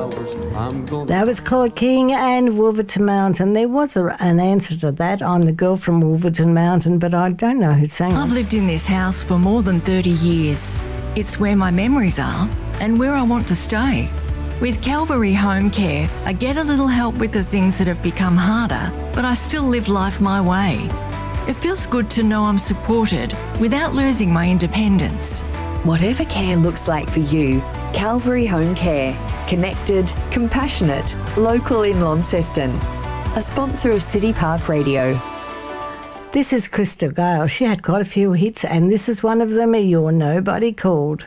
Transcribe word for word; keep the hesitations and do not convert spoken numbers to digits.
That was Claude King and Wolverton Mountain. There was a, an answer to that. I'm the girl from Wolverton Mountain, but I don't know who sang I've it. lived in this house for more than thirty years. It's where my memories are and where I want to stay. With Calvary Home Care, I get a little help with the things that have become harder, but I still live life my way. It feels good to know I'm supported without losing my independence. Whatever care looks like for you, Calvary Home Care. Connected, compassionate, local in Launceston. A sponsor of City Park Radio. This is Krista Gale. She had quite a few hits, and this is one of them, You're Nobody Called.